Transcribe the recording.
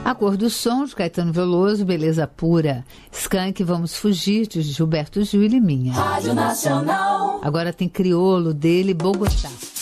A Cor do Som, de Caetano Veloso, Beleza Pura. Skank, Vamos Fugir, de Gilberto Gil e Liminha. Rádio Nacional. Agora tem Criolo, dele, Bogotá.